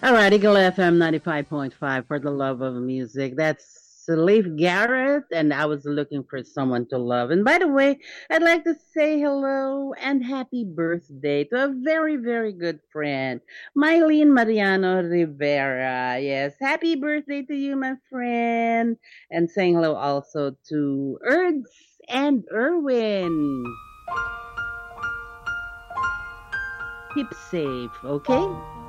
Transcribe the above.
All right, Eagle FM 95.5 for the love of music. That's Leif Garrett, and I was looking for someone to love. And by the way, I'd like to say hello and happy birthday to a very, very good friend, Mylene Mariano Rivera. Yes, happy birthday to you, my friend. And saying hello also to Erds and Erwin. Keep safe, okay?